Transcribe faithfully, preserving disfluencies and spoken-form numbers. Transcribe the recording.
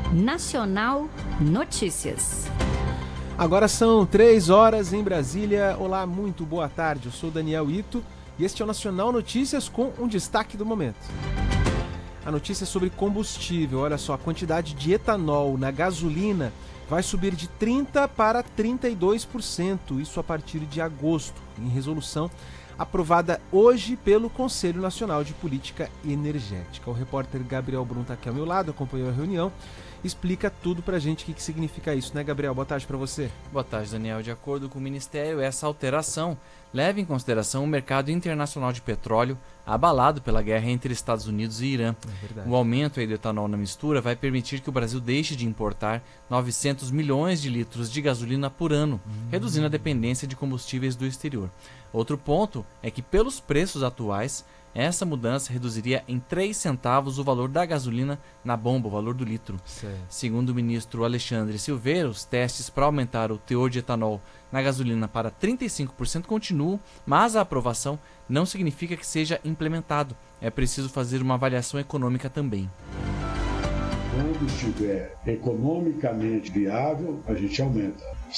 Nacional Notícias. Agora são três horas em Brasília. Olá, muito boa tarde. Eu sou Daniel Ito e este é o Nacional Notícias com um destaque do momento. A notícia é sobre combustível. Olha só, a quantidade de etanol na gasolina vai subir de trinta por cento para trinta e dois por cento, isso a partir de agosto, em resolução aprovada hoje pelo Conselho Nacional de Política Energética. O repórter Gabriel Brum está aqui ao meu lado, acompanhou a reunião, explica tudo pra gente o que, que significa isso, né, Gabriel? Boa tarde para você. Boa tarde, Daniel. De acordo com o Ministério, essa alteração leva em consideração o mercado internacional de petróleo abalado pela guerra entre Estados Unidos e Irã. É o aumento aí do etanol na mistura vai permitir que o Brasil deixe de importar novecentos milhões de litros de gasolina por ano, hum. reduzindo a dependência de combustíveis do exterior. Outro ponto é que, pelos preços atuais, essa mudança reduziria em três centavos o valor da gasolina na bomba, o valor do litro. Certo. Segundo o ministro Alexandre Silveira, os testes para aumentar o teor de etanol na gasolina para trinta e cinco por cento continuam, mas a aprovação não significa que seja implementado. É preciso fazer uma avaliação econômica também. Quando estiver economicamente viável, a gente aumenta.